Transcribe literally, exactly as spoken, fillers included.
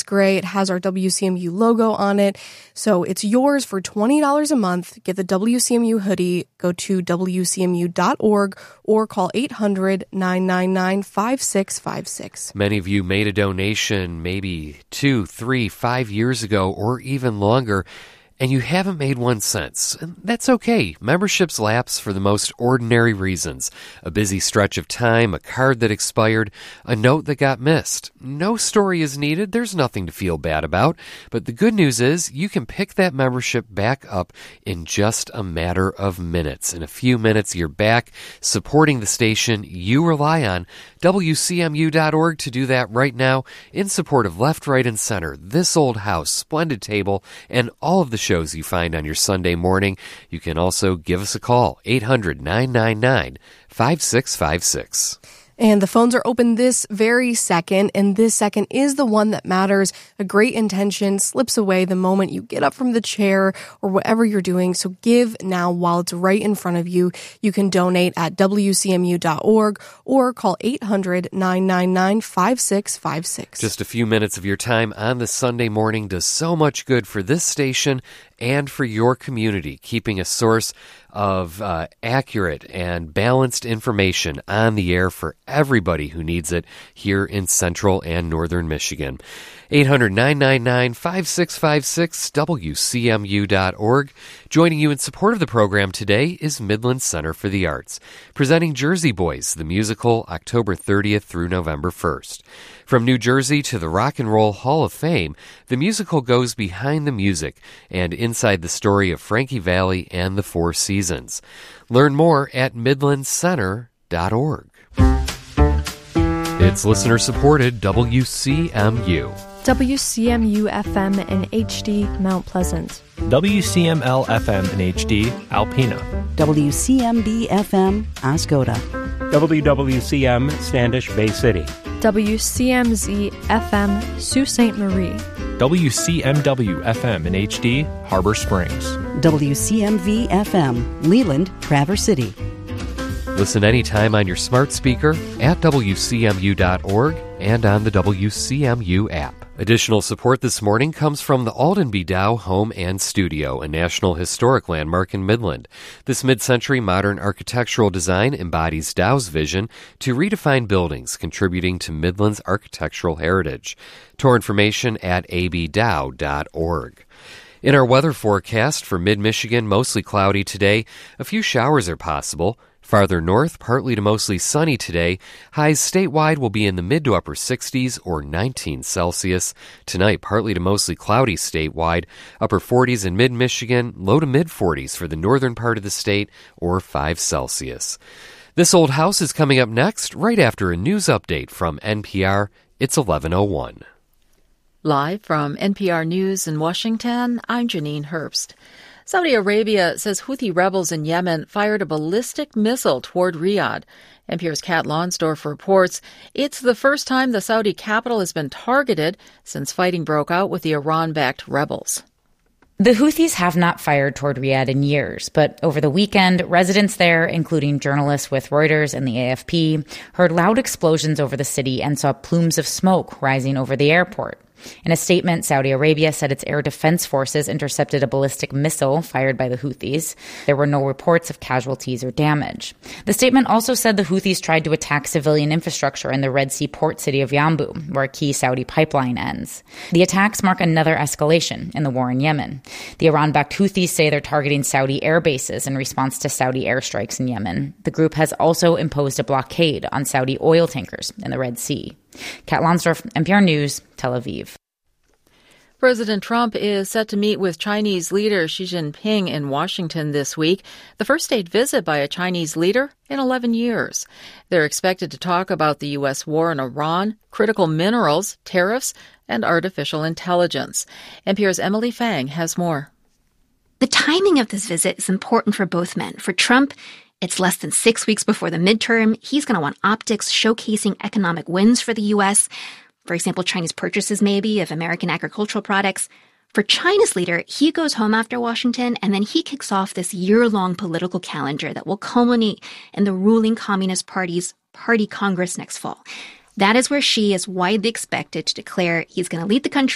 gray. It has our W C M U logo on it. So it's yours for twenty dollars a month. Get the W C M U hoodie. Go to W C M U dot org or call eight hundred, nine nine nine, five six five six. Many of you made a donation maybe two, three, five years ago or even longer, and you haven't made one since. And that's okay. Memberships lapse for the most ordinary reasons. A busy stretch of time, a card that expired, a note that got missed. No story is needed. There's nothing to feel bad about. But the good news is you can pick that membership back up in just a matter of minutes. In a few minutes, you're back supporting the station you rely on. W C M U dot org to do that right now in support of Left, Right, and Center, This Old House, Splendid Table, and all of the shows you find on your Sunday morning. You can also give us a call, eight hundred, nine nine nine, five six five six. And the phones are open this very second, and this second is the one that matters. A great intention slips away the moment you get up from the chair or whatever you're doing. So give now while it's right in front of you. You can donate at W C M U dot org or call eight hundred, nine nine nine, five six five six. Just a few minutes of your time on the Sunday morning does so much good for this station and for your community, keeping a source of uh, accurate and balanced information on the air for everybody who needs it here in central and northern Michigan. eight hundred, nine nine nine, five six five six, W C M U dot org. Joining you in support of the program today is Midland Center for the Arts, presenting Jersey Boys, the musical, October thirtieth through November first. From New Jersey to the Rock and Roll Hall of Fame, the musical goes behind the music and inside the story of Frankie Valli and the Four Seasons. Learn more at midland center dot org. It's listener-supported W C M U. W C M U F M in H D, Mount Pleasant. W C M L F M in H D, Alpena. W C M B F M, Oscoda. W W C M, Standish Bay City. W C M Z F M, Sault Ste. Marie. W C M W F M in H D, Harbor Springs. W C M V F M, Leland, Traverse City. Listen anytime on your smart speaker, at W C M U dot org, and on the W C M U app. Additional support this morning comes from the Aldenby Dow Home and Studio, a National Historic Landmark in Midland. This mid-century modern architectural design embodies Dow's vision to redefine buildings, contributing to Midland's architectural heritage. Tour information at a b dow dot org. In our weather forecast for mid-Michigan, mostly cloudy today. A few showers are possible. Farther north, partly to mostly sunny today. Highs statewide will be in the mid to upper sixties or nineteen Celsius. Tonight, partly to mostly cloudy statewide. Upper forties in mid-Michigan, low to mid-forties for the northern part of the state or five Celsius. This Old House is coming up next, right after a news update from N P R. It's eleven oh one. Live from N P R News in Washington, I'm Janine Herbst. Saudi Arabia says Houthi rebels in Yemen fired a ballistic missile toward Riyadh. N P R's Kat Lonsdorf reports it's the first time the Saudi capital has been targeted since fighting broke out with the Iran-backed rebels. The Houthis have not fired toward Riyadh in years, but over the weekend, residents there, including journalists with Reuters and the A F P, heard loud explosions over the city and saw plumes of smoke rising over the airport. In a statement, Saudi Arabia said its air defense forces intercepted a ballistic missile fired by the Houthis. There were no reports of casualties or damage. The statement also said the Houthis tried to attack civilian infrastructure in the Red Sea port city of Yanbu, where a key Saudi pipeline ends. The attacks mark another escalation in the war in Yemen. The Iran-backed Houthis say they're targeting Saudi air bases in response to Saudi airstrikes in Yemen. The group has also imposed a blockade on Saudi oil tankers in the Red Sea. Kat Lonsdorf, N P R News, Tel Aviv. President Trump is set to meet with Chinese leader Xi Jinping in Washington this week, the first state visit by a Chinese leader in eleven years. They're expected to talk about the U S war in Iran, critical minerals, tariffs, and artificial intelligence. N P R's Emily Fang has more. The timing of this visit is important for both men. For Trump, it's less than six weeks before the midterm. He's going to want optics showcasing economic wins for the U S, for example, Chinese purchases maybe of American agricultural products. For China's leader, he goes home after Washington, and then he kicks off this year-long political calendar that will culminate in the ruling Communist Party's Party Congress next fall. That is where Xi is widely expected to declare he's going to lead the country